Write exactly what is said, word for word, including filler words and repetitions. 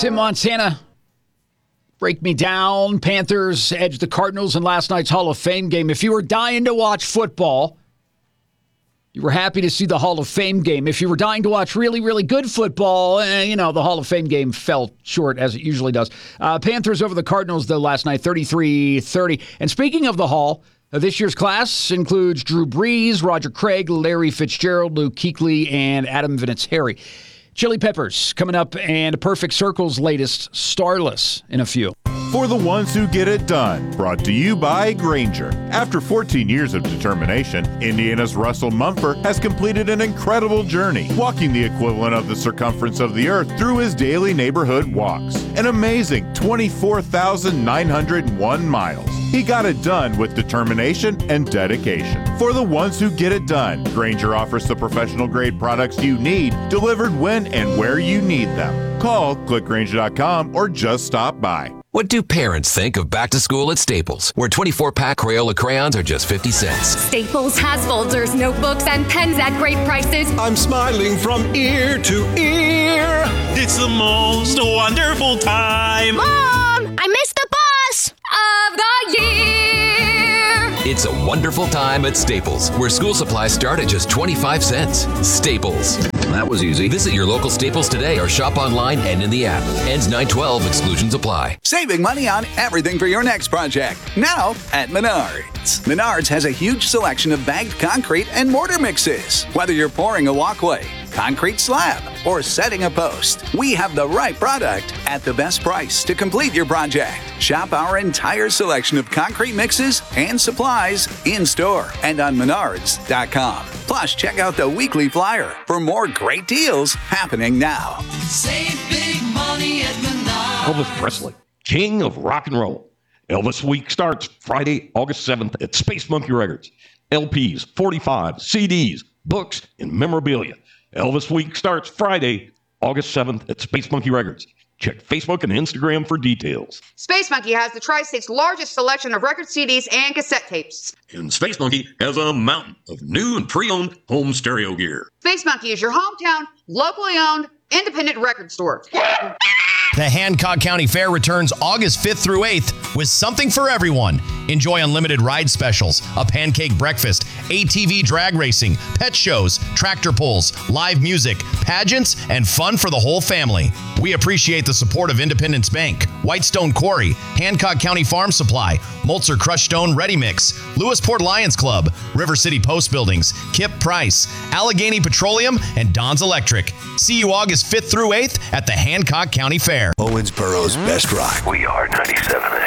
Tim Montana, break me down. Panthers edged the Cardinals in last night's Hall of Fame game. If you were dying to watch football, you were happy to see the Hall of Fame game. If you were dying to watch really, really good football, eh, you know, the Hall of Fame game fell short, as it usually does. Uh, Panthers over the Cardinals, though, last night, thirty-three thirty. And speaking of the Hall, uh, this year's class includes Drew Brees, Roger Craig, Larry Fitzgerald, Luke Kuechly, and Adam Vinatieri. Chili Peppers coming up, and Perfect Circle's latest, Starless, in a few. For the ones who get it done, brought to you by Grainger. After fourteen years of determination, Indiana's Russell Mumford has completed an incredible journey, walking the equivalent of the circumference of the earth through his daily neighborhood walks. An amazing twenty-four thousand nine hundred one miles. He got it done with determination and dedication. For the ones who get it done, Grainger offers the professional-grade products you need, delivered when and where you need them. Call, click Grainger dot com, or just stop by. What do parents think of back to school at Staples, where twenty-four pack Crayola crayons are just fifty cents? Staples has folders, notebooks, and pens at great prices. I'm smiling from ear to ear. It's the most wonderful time. Mom, I missed the bus of the year. It's a wonderful time at Staples, where school supplies start at just twenty-five cents. Staples. That was easy. Visit your local Staples today or shop online and in the app. Ends nine twelve. Exclusions apply. Saving money on everything for your next project. Now at Menards. Menards has a huge selection of bagged concrete and mortar mixes. Whether you're pouring a walkway, concrete slab, or setting a post, we have the right product at the best price to complete your project. Shop our entire selection of concrete mixes and supplies in store and on menards dot com. Plus, check out the weekly flyer for more great deals happening now. Save big money at Menards. Elvis Presley, king of rock and roll. Elvis Week starts Friday, August seventh at Space Monkey Records. L Ps, forty-fives, C Ds, books, and memorabilia. Elvis Week starts Friday, August seventh at Space Monkey Records. Check Facebook and Instagram for details. Space Monkey has the Tri-State's largest selection of record C Ds and cassette tapes. And Space Monkey has a mountain of new and pre-owned home stereo gear. Space Monkey is your hometown, locally owned, independent record store. The Hancock County Fair returns August fifth through eighth with something for everyone. Enjoy unlimited ride specials, a pancake breakfast, A T V drag racing, pet shows, tractor pulls, live music, pageants, and fun for the whole family. We appreciate the support of Independence Bank, Whitestone Quarry, Hancock County Farm Supply, Molzer Crushed Stone Ready Mix, Lewisport Lions Club, River City Post Buildings, Kip Price, Allegheny Petroleum, and Don's Electric. See you August fifth through eighth at the Hancock County Fair. Owensboro's best rock. We are ninety-seven.